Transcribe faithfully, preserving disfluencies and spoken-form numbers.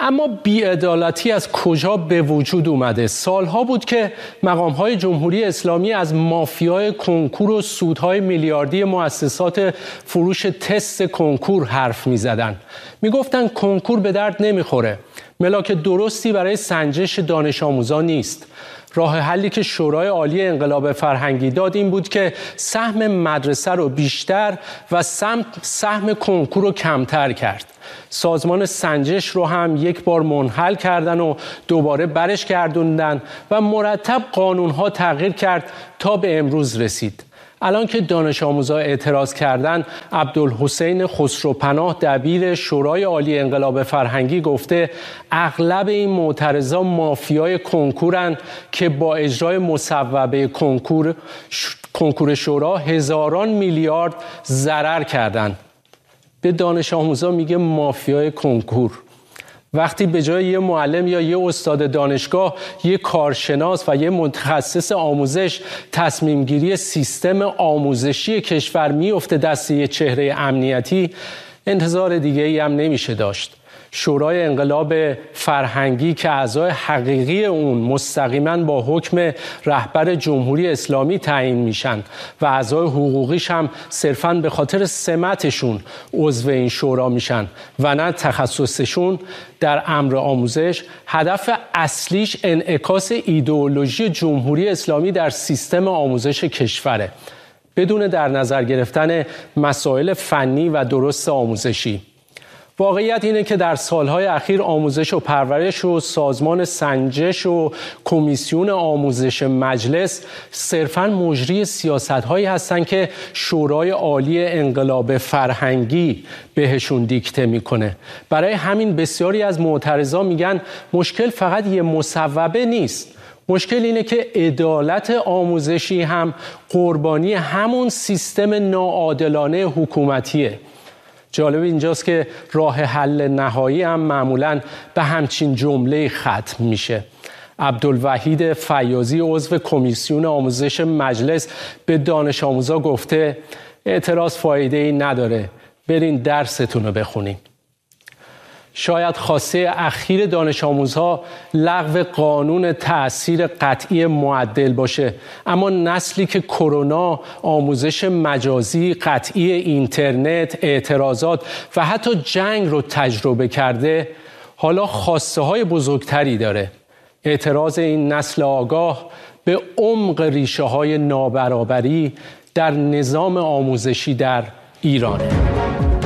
اما بی‌عدالتی از کجا به وجود اومده؟ سالها بود که مقام‌های جمهوری اسلامی از مافیای کنکور و سودهای میلیاردی مؤسسات فروش تست کنکور حرف می‌زدن. می‌گفتن کنکور به درد نمی‌خوره. ملاک درستی برای سنجش دانش آموزان نیست. راه حلی که شورای عالی انقلاب فرهنگی داد این بود که سهم مدرسه رو بیشتر و سهم کنکور رو کمتر کرد. سازمان سنجش رو هم یک بار منحل کردن و دوباره برش گردوندن و مرتب قانونها تغییر کرد تا به امروز رسید. الان که دانش آموزا اعتراض کردن، عبدالحسین خسروپناه دبیر شورای عالی انقلاب فرهنگی گفته اغلب این معترضا مافیای کنکورن که با اجرای مصوبه کنکور کنکور شورا هزاران میلیارد ضرر کردند. به دانش آموزا میگه مافیای کنکور. وقتی به جای یه معلم یا یه استاد دانشگاه یه کارشناس و یه متخصص آموزش تصمیم گیری سیستم آموزشی کشور میفته دست یه چهره امنیتی، انتظار دیگه ای هم نمیشه داشت. شورای انقلاب فرهنگی که اعضای حقیقی اون مستقیما با حکم رهبر جمهوری اسلامی تعیین میشن و اعضای حقوقیش هم صرفاً به خاطر سمتشون عضو این شورا میشن و نه تخصصشون در امر آموزش، هدف اصلیش انعکاس ایدئولوژی جمهوری اسلامی در سیستم آموزش کشوره، بدون در نظر گرفتن مسائل فنی و درست آموزشی. واقعیت اینه که در سالهای اخیر آموزش و پرورش و سازمان سنجش و کمیسیون آموزش مجلس صرفاً مجری سیاست‌هایی هستن که شورای عالی انقلاب فرهنگی بهشون دیکته میکنه. برای همین بسیاری از معترضا میگن مشکل فقط یه مصوبه نیست. مشکل اینه که عدالت آموزشی هم قربانی همون سیستم ناعادلانه حکومتیه. جالب اینجاست که راه حل نهایی هم معمولاً به همچین جمله ختم میشه. عبدالوحید فیاضی عضو کمیسیون آموزش مجلس به دانش آموزا گفته اعتراض فایده‌ای نداره، برین درستون رو بخونین. شاید خواسته اخیر دانش آموزها لغو قانون تأثیر قطعی معدل باشه، اما نسلی که کرونا، آموزش مجازی، قطعی اینترنت، اعتراضات و حتی جنگ رو تجربه کرده حالا خواسته های بزرگتری داره. اعتراض این نسل آگاه به عمق ریشه های نابرابری در نظام آموزشی در ایرانه.